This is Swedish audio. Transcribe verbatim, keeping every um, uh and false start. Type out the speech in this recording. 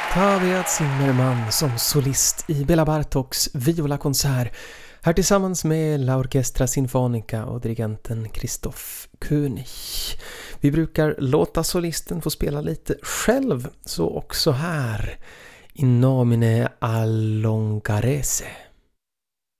Octavia Zimmerman som solist i Bela Bartoks violakonsert här tillsammans med La Orchestra Sinfonica och dirigenten Christoph König. Vi brukar låta solisten få spela lite själv, så också här. In nomine Allongarese.